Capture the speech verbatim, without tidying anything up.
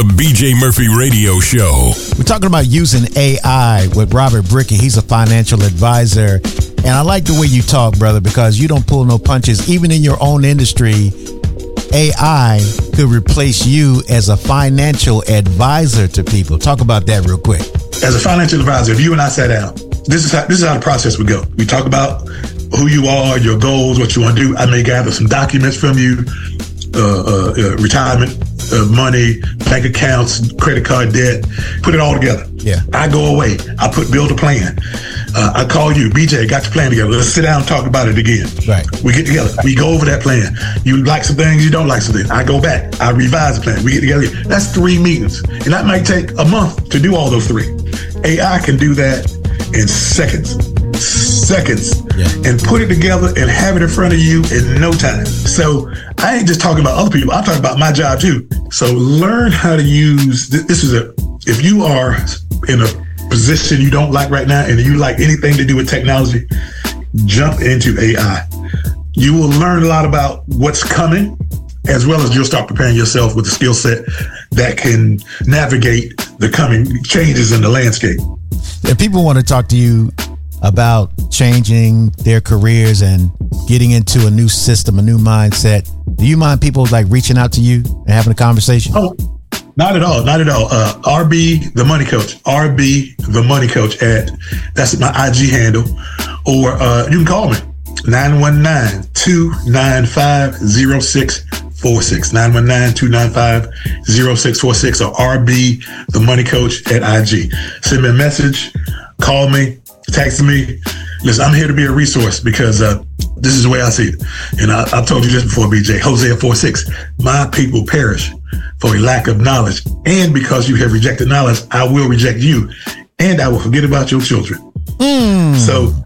The B J Murphy Radio Show. We're talking about using A I with Robert Brickey. He's a financial advisor. And I like the way you talk, brother, because you don't pull no punches. Even in your own industry, A I could replace you as a financial advisor to people. Talk about that real quick. As a financial advisor, if you and I sat down, this is how this is how the process would go. We talk about who you are, your goals, what you want to do. I may gather some documents from you, uh, uh, uh, retirement, uh, money, bank accounts, credit card debt, put it all together. Yeah. I go away. I put build a plan. Uh, I call you, B J, got your plan together. Let's sit down and talk about it again. Right. We get together. We go over that plan. You like some things, you don't like some things. I go back. I revise the plan. We get together. That's three meetings. And that might take a month to do all those three. A I can do that in seconds. Seconds. Yeah. And put it together and have it in front of you in no time. So I ain't just talking about other people. I'm talking about my job too. So learn how to use, this is a, if you are in a position you don't like right now and you like anything to do with technology, jump into A I. You will learn a lot about what's coming, as well as you'll start preparing yourself with a skill set that can navigate the coming changes in the landscape. If people want to talk to you about changing their careers and getting into a new system, a new mindset, do you mind people like reaching out to you and having a conversation? Oh, not at all. Not at all. Uh, R B, the money coach, R B, the money coach at, that's my I G handle, or uh, you can call me, nine one nine, two nine five, zero six four six, nine one nine, two nine five, zero six four six, or R B, the money coach at I G. Send me a message, call me, text me. Listen, I'm here to be a resource because uh, this is the way I see it. And I, I told you just before, B J, Hosea four six, my people perish for a lack of knowledge. And because you have rejected knowledge, I will reject you and I will forget about your children. Mm. So